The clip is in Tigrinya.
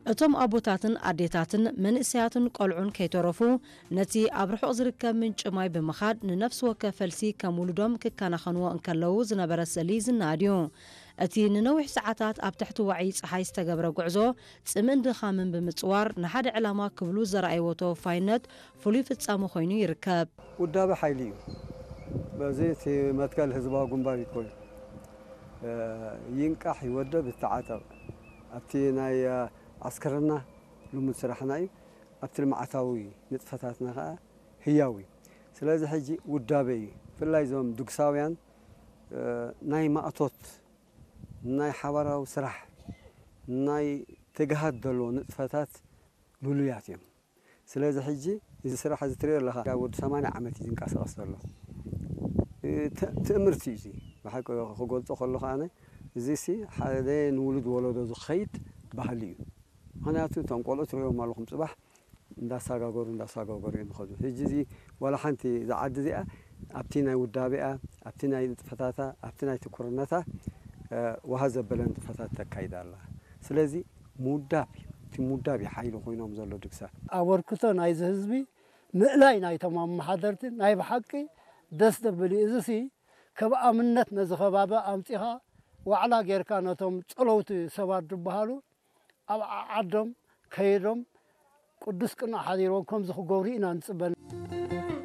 እቶም አቦታትን አዴታትን መንእስያትን ቆልዑን ከይተረፉ ነቲ ኣብ ርሑቕ ዝርከብ ምንጭ ማይ ብምኻድ ንነፍሲ ወከፍ ፈልሲ ከም ውሉዶም ክከናኸንዎ እንከለዉ ዝነበረ ስእሊ ዝናድዩ እቲ ንነዊሕ ሰዓታት ኣብ ትሕቲ ዋዒ ፀሓይ ዝተገብረ ጉዕዞ ጽምእን ድኻምን ብምጽዋር ንሓደ ዕላማ ክብሉ ዘረኣይዎ ተወፋይነት ፍሉይ ፍጻመ ኮይኑ ይርከብ። ውዳበ ሓይሊ እዩ በዚህ እቲ መትከል ህዝባዊ ጉንባር ይኮን ይንቃሕ ይወደብ ይተዓጠቕ ኣብቲ ናይ አስከረና ልሙድ ስራሕና እዩ ኣብቲ ልምዓታዊ ንጥፈታትና ከዓ ህያው እዩ ስለዚ ሕጂ ውዳበ እዩ ፍላይ ዞም ድግሳውያን ናይ ማእቶት ናይ ሓባራዊ ስራሕ ናይ ትግሃት ዘሎ ንጥፈታት ሉሉያት እዮም ስለዚ ሕጂ እዚ ስራሕ እዚ ትሪኦ ኣለኻ ወዲ 80 ዓመት ይንቀሳቐስ ዘሎ ትእምርቲ እዩ እዚ ብሓቂ ክገልጾ ከለኹ ኣነ እዚ ሲ ሓደ ንውሉድ ወለዶ ዝኸይድ ባህሊ እዩ ምክንያቱ እቶም ቆልዑ ትሪኦም ኣለኹም ፅባሕ እንዳሳጋገሩ እዮም ዝኸዱ ሕጂ እዚ ዋላ ሓንቲ ዝዓዲ እዚኣ ኣብቲ ናይ ውዳበኣ ኣብቲ ናይ ንጥፈታታ ኣብቲ ናይ ትኩርነታ ዋሃ ዘበለ ንጥፈታት ተካይዳ ኣላ ስለዚ ሙዳብ ሓይሊ ኮይኖም ዘሎ ድግሳ ኣበርክቶ ናይዚ ህዝቢ ምእላይ ናይቶም ኣመሓደርቲ ናይ ብሓቂ ደስ ደብል እዚ ሲ ከብ ኣምነት ነዚ ከባቢ ኣምፂኻ ዋዕላ ጌርካ ነቶም ፀለውቲ ሰባት ዝበሃሉ ኣብ ዓዶም ከይዶም ቅዱስ ቅኑዕ ሓዲሮም ከምዚ ክገብሩ ኢና ንፅበል